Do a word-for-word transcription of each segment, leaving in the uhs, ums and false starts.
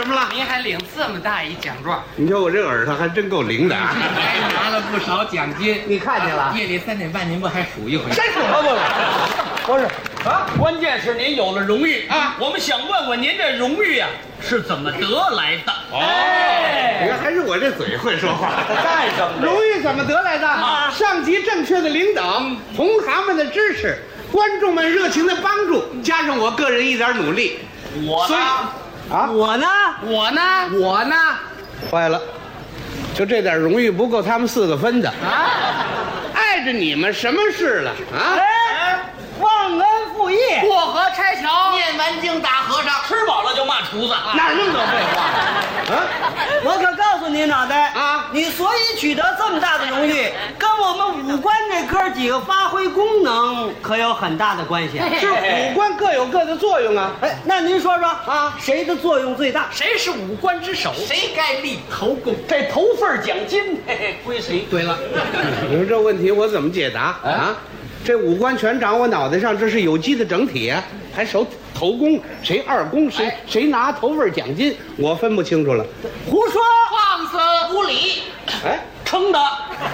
么了？ 您还领这么大一奖状？ 你瞧我这耳朵还真够灵的啊！ 还拿了不少奖金， 你看见了？ 夜里三点半您不还数一回？ 真数不了，不是啊？关键是您有了荣誉啊！我们想问问您这荣誉啊是怎么得来的？ 哦，你看还是我这嘴会说话。 干什么？ 荣誉怎么得来的？啊，上级正确的领导，同行们的支持，观众们热情的帮助，加上我个人一点努力。 我呢？ 啊， 我呢？我呢？我呢？ 坏了，就这点荣誉不够他们四个分的啊！碍着你们什么事了啊？ 哎，忘恩负义， 过河拆桥， 念完经打和尚，吃饱了就骂厨子， 哪那么多废话啊？ 我可告诉你，脑袋啊， 你所以取得这么大的荣誉，跟我们五官这哥几个发挥功能可有很大的关系。 是五官各有各的作用啊。 哎，那您说说啊， 谁的作用最大？ 谁是五官之首？谁该立头功？这头份奖金，嘿嘿，归谁？ 对了， 你说这问题我怎么解答啊？这五官全长我脑袋上，这是有机的整体啊，还守头功，谁二功，谁谁拿头份奖金，我分不清楚了。 胡说！ 放肆无礼！ 哎， 撑的。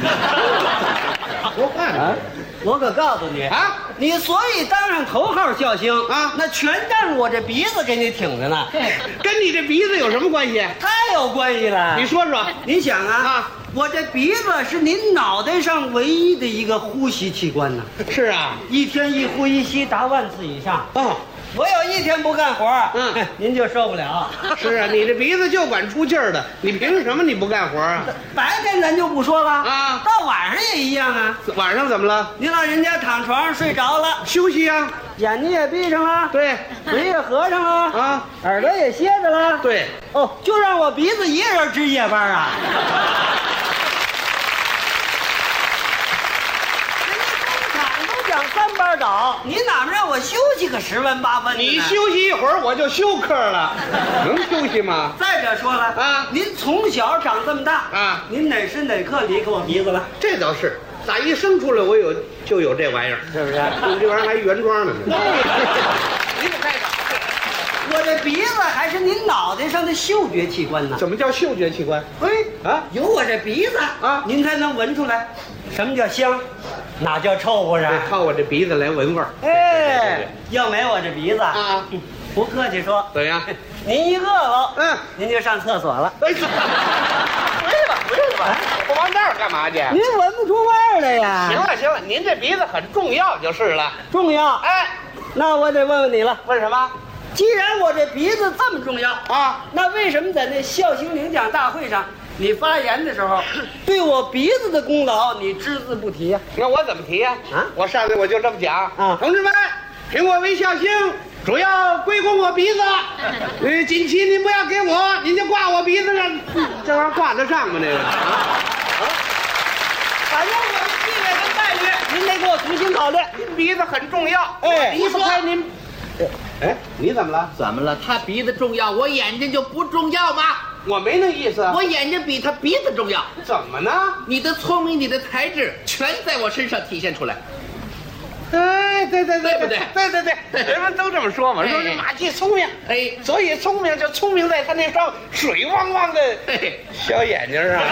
说话呢我可告诉你啊， 你所以当上头号笑星啊那全仗着我这鼻子给你挺着呢。 跟你这鼻子有什么关系？ 太有关系了。 你说说。 你想啊， 啊我这鼻子是您脑袋上唯一的一个呼吸器官呢。 是啊。 一天一呼一吸达万次以上。 哦， 我有一天不干活， 嗯， 您就受不了。 是啊，你这鼻子就管出气儿的，你凭什么你不干活啊？ 白天咱就不说了啊到晚上也一样啊。 晚上怎么了？ 您老人家躺床上睡着了， 休息啊。 眼睛也闭上了， 对。 嘴也合上了， 啊， 耳朵也歇着了。 对。 哦，就让我鼻子一个人值夜班啊。讲三班倒，你哪么让我休息个十分八分的呢？ 你休息一会儿我就休克了，能休息吗？ 再者说了啊， 您从小长这么大啊， 您哪时哪刻离开我鼻子了？ 这倒是，打一生出来我有就有这玩意儿， 是不是？ 你这玩意儿还原装呢。 您可开始，我这鼻子还是您脑袋上的嗅觉器官呢。 怎么叫嗅觉器官？ 哎啊， 有我这鼻子啊您才能闻出来什么叫香，哪叫臭乎是？ 得靠我这鼻子来闻味儿。 哎，要没我这鼻子啊， 不客气说， 怎样？ 您一饿了， 嗯， 您就上厕所了。 哎，回去吧，回去吧，我往那儿干嘛去？ 您闻不出味儿来呀？ 行了行了，您这鼻子很重要就是了。 重要。 哎， 那我得问问你了， 问什么？ 既然我这鼻子这么重要啊， 那为什么在那孝星领奖大会上，你发言的时候，对我鼻子的功劳你只字不提呀、 那我怎么提呀？ 啊我上来我就这么讲啊同志们，评我为孝星，主要归功我鼻子。呃，锦旗您不要给我，您就挂我鼻子上，这玩意儿挂得上吗？这个啊啊， 反正我的地位跟待遇，您得给我重新考虑。 您鼻子很重要， 哎离不开您。哎，你怎么了？ 怎么了？他鼻子重要，我眼睛就不重要吗？ 我没那意思啊。 我眼睛比他鼻子重要。 怎么呢？ 你的聪明，你的才智，全在我身上体现出来。 哎，对对对不对对对对，人们都这么说嘛， 哎说这马季聪明， 哎所以聪明就聪明在他那双水汪汪的嘿小眼睛上。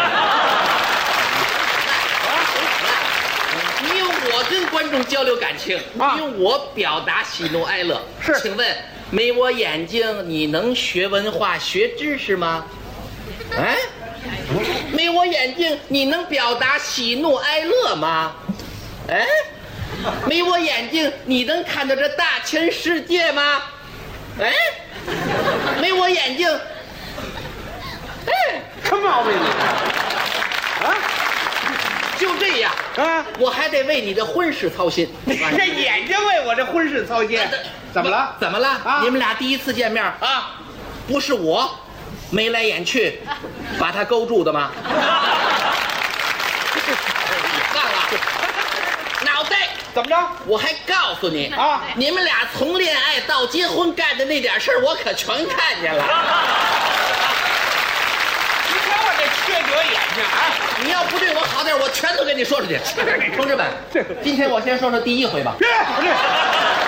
你用我跟观众交流感情， 啊你用我表达喜怒哀乐。 是请问没我眼睛，你能学文化、学知识吗？哎，没我眼睛，你能表达喜怒哀乐吗？哎，没我眼睛，你能看到这大千世界吗？哎，没我眼睛，哎， 什么毛病你？啊就这样。 啊！ 我还得为你的婚事操心。 这眼睛为我这婚事操心，怎么了？ 怎么了？ 啊你们俩第一次见面啊，不是我眉来眼去把他勾住的吗？算了，脑袋怎么着？ 我还告诉你啊你们俩从恋爱到结婚干的那点事儿，我可全看见了。 你瞧我这缺德眼睛啊！ 你要不对我好点，我全都跟你说出去。同志们，今天我先说说第一回吧。 这不是